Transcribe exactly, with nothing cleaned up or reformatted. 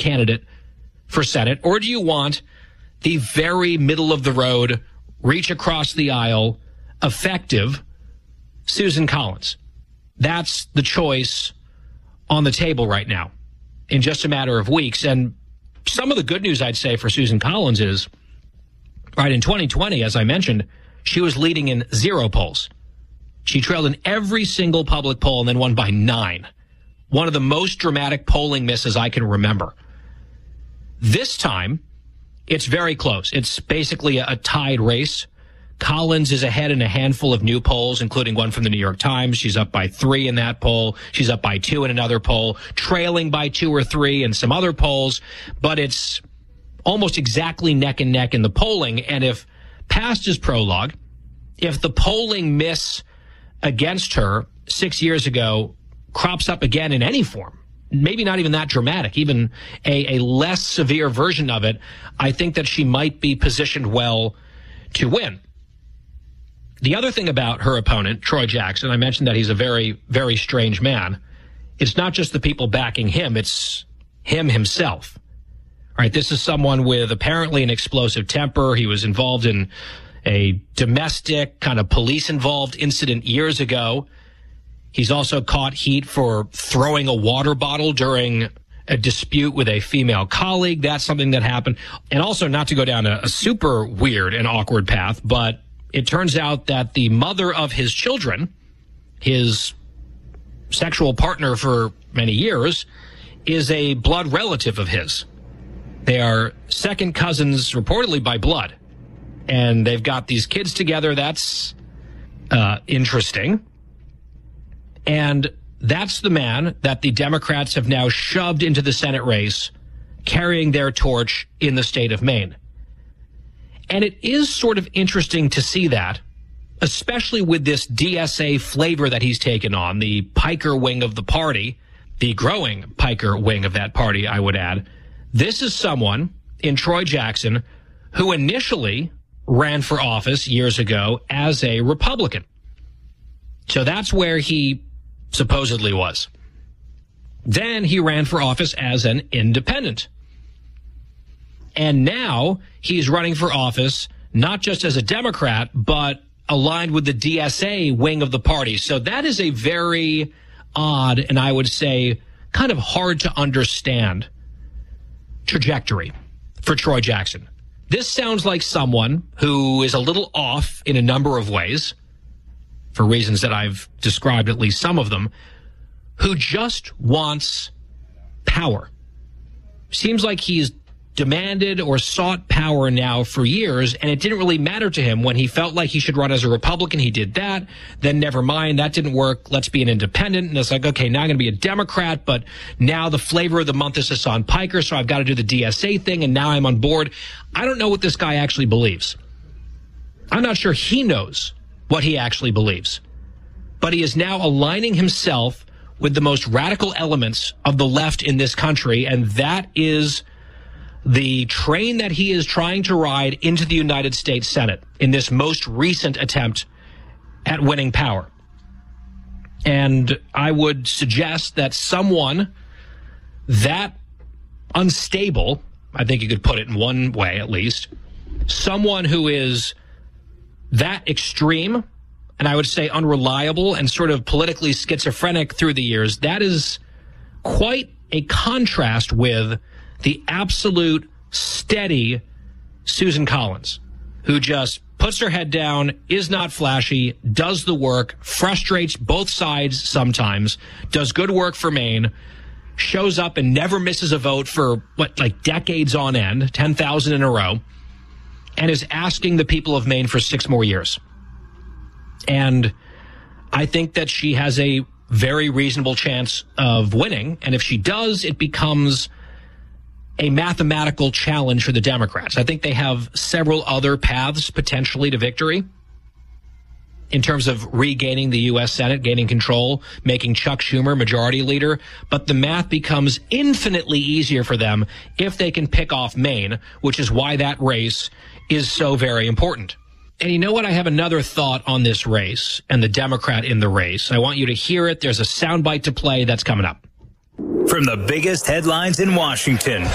candidate for Senate? Or do you want the very middle of the road, reach across the aisle, effective Susan Collins? That's the choice on the table right now in just a matter of weeks. And some of the good news, I'd say, for Susan Collins is, right, in twenty twenty, as I mentioned, she was leading in zero polls. She trailed in every single public poll and then won by nine. One of the most dramatic polling misses I can remember. This time, it's very close. It's basically a, a tied race. Collins is ahead in a handful of new polls, including one from the New York Times. She's up by three in that poll. She's up by two in another poll, trailing by two or three in some other polls. But it's almost exactly neck and neck in the polling. And if past is prologue, if the polling miss against her six years ago crops up again in any form, maybe not even that dramatic, even a, a less severe version of it, I think that she might be positioned well to win. The other thing about her opponent, Troy Jackson, I mentioned that he's a very, very strange man. It's not just the people backing him, it's him himself. All right, this is someone with apparently an explosive temper. He was involved in a domestic kind of police-involved incident years ago. He's also caught heat for throwing a water bottle during a dispute with a female colleague. That's something that happened. And also, not to go down a, a super weird and awkward path, but it turns out that the mother of his children, his sexual partner for many years, is a blood relative of his. They are second cousins, reportedly by blood. And they've got these kids together. That's uh, interesting. And that's the man that the Democrats have now shoved into the Senate race, carrying their torch in the state of Maine. And it is sort of interesting to see that, especially with this D S A flavor that he's taken on, the piker wing of the party, the growing piker wing of that party, I would add. This is someone in Troy Jackson who initially ran for office years ago as a Republican. So that's where he supposedly was. Then he ran for office as an independent. And now he's running for office not just as a Democrat, but aligned with the D S A wing of the party. So that is a very odd, and I would say kind of hard to understand trajectory for Troy Jackson. This sounds like someone who is a little off in a number of ways, for reasons that I've described, at least some of them, who just wants power. Seems like he's demanded or sought power now for years, and it didn't really matter to him. When he felt like he should run as a Republican, he did that. Then never mind, that didn't work. Let's be an independent. And it's like, okay, now I'm going to be a Democrat, but now the flavor of the month is Hassan Piker, so I've got to do the D S A thing, and now I'm on board. I don't know what this guy actually believes. I'm not sure he knows what he actually believes. But he is now aligning himself with the most radical elements of the left in this country, and that is the train that he is trying to ride into the United States Senate in this most recent attempt at winning power. And I would suggest that someone that unstable, I think you could put it in one way at least, someone who is that extreme, and I would say unreliable and sort of politically schizophrenic through the years, that is quite a contrast with the absolute steady Susan Collins, who just puts her head down, is not flashy, does the work, frustrates both sides sometimes, does good work for Maine, shows up and never misses a vote for, what, like decades on end, ten thousand in a row, and is asking the people of Maine for six more years. And I think that she has a very reasonable chance of winning. And if she does, it becomes a mathematical challenge for the Democrats. I think they have several other paths potentially to victory in terms of regaining the U S Senate, gaining control, making Chuck Schumer majority leader. But the math becomes infinitely easier for them if they can pick off Maine, which is why that race is so very important. And you know what? I have another thought on this race and the Democrat in the race. I want you to hear it. There's a soundbite to play that's coming up. From the biggest headlines in Washington